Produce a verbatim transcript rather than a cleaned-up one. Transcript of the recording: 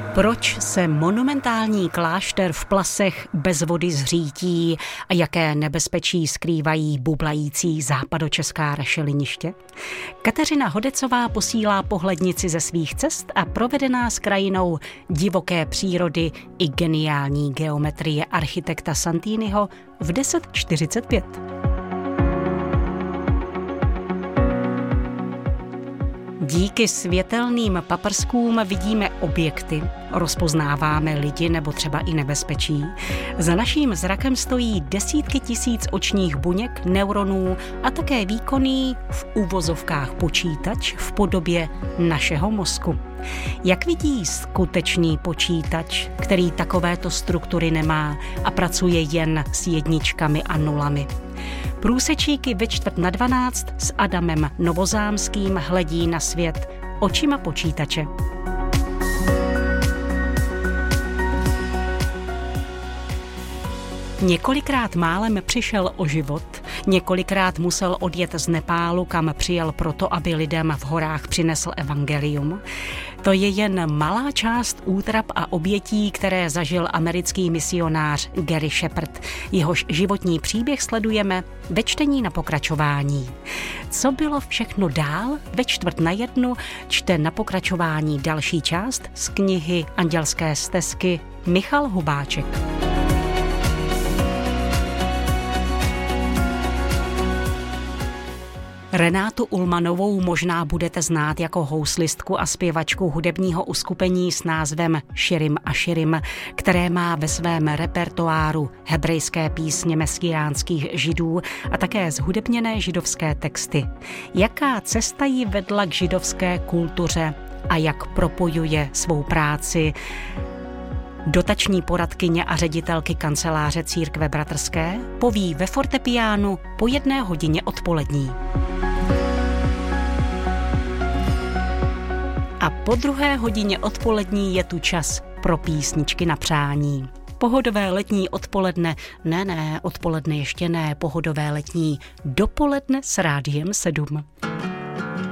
Proč se monumentální klášter v Plasech bez vody zřítí a jaké nebezpečí skrývají bublající západočeská rašeliniště? Kateřina Hodecová posílá pohlednici ze svých cest a provede nás krajinou divoké přírody i geniální geometrie architekta Santiniho v deset čtyřicet pět. Díky světelným paprskům vidíme objekty, rozpoznáváme lidi nebo třeba i nebezpečí. Za naším zrakem stojí desítky tisíc očních buněk, neuronů a také výkonný v uvozovkách počítač v podobě našeho mozku. Jak vidí skutečný počítač, který takovéto struktury nemá a pracuje jen s jedničkami a nulami? Průsečíky ve čtvrt na dvanáct s Adamem Novozámským hledí na svět očima počítače. Několikrát málem přišel o život, několikrát musel odjet z Nepálu, kam přijel proto, aby lidem v horách přinesl evangelium. To je jen malá část útrap a obětí, které zažil americký misionář Gary Shepard. Jehož životní příběh sledujeme ve čtení na pokračování. Co bylo všechno dál? Ve čtvrt na jednu čte na pokračování další část z knihy Andělské stezky Michal Hubáček. Renátu Ulmanovou možná budete znát jako houslistku a zpěvačku hudebního uskupení s názvem Širim a Širim, které má ve svém repertoáru hebrejské písně mesiánských židů a také zhudebněné židovské texty. Jaká cesta jí vedla k židovské kultuře a jak propojuje svou práci dotační poradkyně a ředitelky kanceláře Církve bratrské, poví ve fortepiánu po jedné hodině odpolední. A po druhé hodině odpolední je tu čas pro písničky na přání. Pohodové letní odpoledne, ne, ne, odpoledne ještě ne, pohodové letní dopoledne s Rádiem sedm.